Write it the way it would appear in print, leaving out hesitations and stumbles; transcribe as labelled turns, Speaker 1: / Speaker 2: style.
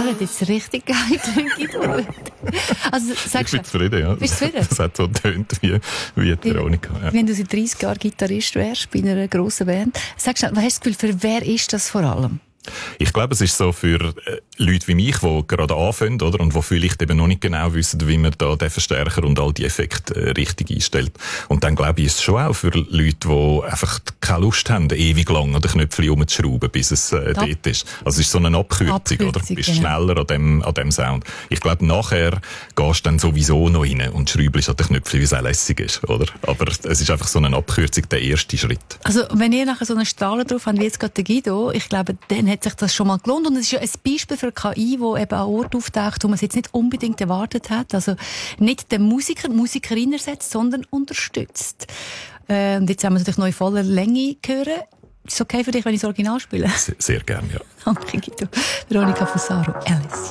Speaker 1: hat jetzt richtig geil, Guido. Also,
Speaker 2: Ich bin zufrieden, ja.
Speaker 1: Bist du zufrieden?
Speaker 2: Das hat so getönt wie Veronika. Ja.
Speaker 1: Wenn du seit 30 Jahren Gitarrist wärst bei einer grossen Band, sagst du, was hast du das Gefühl, für wer ist das vor allem?
Speaker 2: Ich glaube, es ist so für Leute wie mich, die gerade anfangen, oder? Und die vielleicht eben noch nicht genau wissen, wie man da den Verstärker und all die Effekte richtig einstellt. Und dann glaube ich, ist es schon auch für Leute, die einfach keine Lust haben, ewig lang an den Knöpfchen rumzuschrauben, bis es dort ist. Also es ist so eine Abkürzung, oder? Du bist schneller an dem Sound. Ich glaube, nachher gehst du dann sowieso noch rein und schraubst an den Knöpfchen, wie es auch lässig ist, oder? Aber es ist einfach so eine Abkürzung, der erste Schritt.
Speaker 1: Also, wenn ihr nachher so eine Strahlen drauf habt, wie jetzt gerade der Guido, ich glaube, dann hat sich das schon mal gelohnt. Und es ist ja ein Beispiel für KI, wo eben an Ort auftaucht, wo man es jetzt nicht unbedingt erwartet hat. Also nicht den Musiker, die Musikerin ersetzt, sondern unterstützt. Und jetzt haben wir es natürlich noch in voller Länge hören. Ist es okay für dich, wenn ich das Original spiele?
Speaker 2: Sehr gerne, ja.
Speaker 1: Danke, Guido. Veronika Fusaro, Alice.